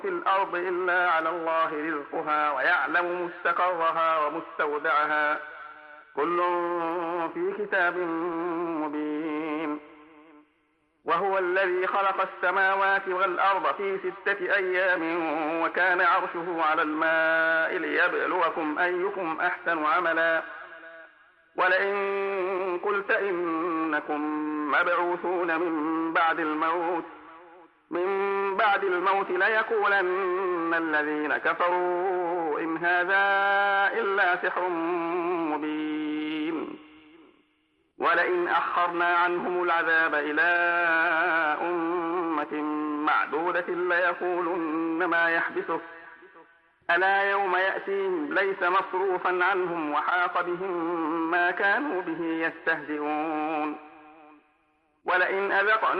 في الأرض إلا على الله رزقها ويعلم مستقرها ومستودعها كل في كتاب مبين. وهو الذي خلق السماوات والأرض في 6 أيام وكان عرشه على الماء ليبلوكم أيكم أحسن عملا. ولئن قلت إنكم مبعوثون من بعد الموت ليقولن الذين كفروا إن هذا إلا سحر مبين. ولئن أخرنا عنهم العذاب إلى أمة معدودة ليقولن ما يحبسه ألا يوم يأتيهم ليس مصروفا عنهم وحاق بهم ما كانوا به يستهزئون. ولئن أذقنا